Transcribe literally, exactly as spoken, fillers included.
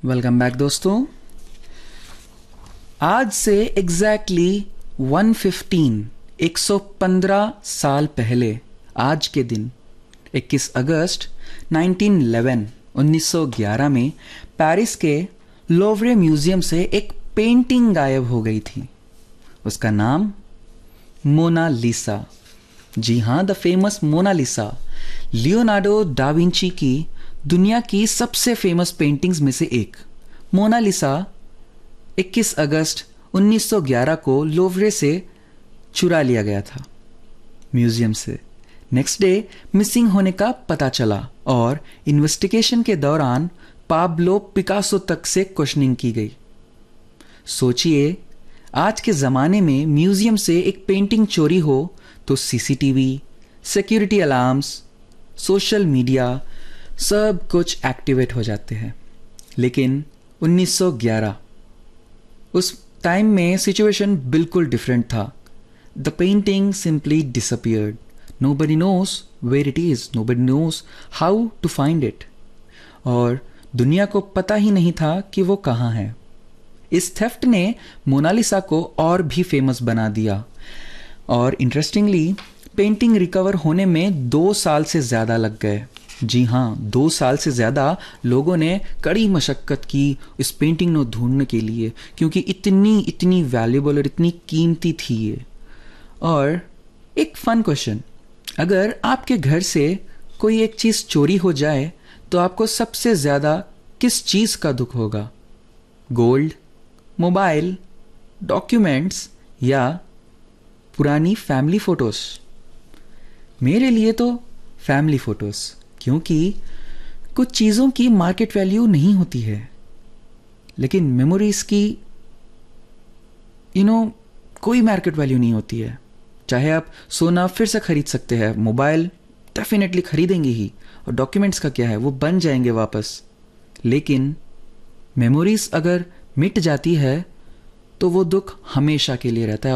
Welcome back दोस्तों। आज से एग्जैक्टली वन फिफ्टीन एक सौ पंद्रह साल पहले आज के दिन इक्कीस अगस्त नाइनटीन इलेवन उन्नीस सौ ग्यारह में पेरिस के लोवरे म्यूजियम से एक पेंटिंग गायब हो गई थी। उसका नाम मोनालिसा। जी हाँ, the famous Mona Lisa Leonardo da Vinci की दुनिया की सबसे फेमस पेंटिंग्स में से एक। मोनालिसा इक्कीस अगस्त उन्नीस सौ ग्यारह को लोवरे से चुरा लिया गया था म्यूजियम से। नेक्स्ट डे मिसिंग होने का पता चला और इन्वेस्टिगेशन के दौरान पाब्लो पिकासो तक से क्वेश्चनिंग की गई। सोचिए, आज के ज़माने में म्यूजियम से एक पेंटिंग चोरी हो तो CCTV, security alarms, social media सब कुछ एक्टिवेट हो जाते हैं। लेकिन उन्नीस सौ ग्यारह उस टाइम में सिचुएशन बिल्कुल डिफरेंट था। The painting simply disappeared. Nobody knows where it is, nobody knows how to find it. और दुनिया को पता ही नहीं था कि वो कहाँ है। इस थेफ्ट ने मोनालिसा को और भी फेमस बना दिया और इंटरेस्टिंगली पेंटिंग रिकवर होने में दो साल से ज़्यादा लग गए। जी हाँ, दो साल से ज़्यादा लोगों ने कड़ी मशक्क़त की इस पेंटिंग को ढूंढने के लिए, क्योंकि इतनी इतनी वैल्यूबल और इतनी कीमती थी ये। और एक फ़न क्वेश्चन, अगर आपके घर से कोई एक चीज़ चोरी हो जाए तो आपको सबसे ज़्यादा किस चीज़ का दुख होगा? गोल्ड, मोबाइल, डॉक्यूमेंट्स या पुरानी फैमिली फ़ोटोज़? मेरे लिए तो फैमिली फ़ोटोज़, क्योंकि कुछ चीज़ों की मार्केट वैल्यू नहीं होती है लेकिन मेमोरीज़ की यू नो कोई मार्केट वैल्यू नहीं होती है। चाहे आप सोना फिर से खरीद सकते हैं, मोबाइल डेफिनेटली खरीदेंगे ही, और डॉक्यूमेंट्स का क्या है, वो बन जाएंगे वापस। लेकिन मेमोरीज़ अगर मिट जाती है तो वो दुख हमेशा के लिए रहता है।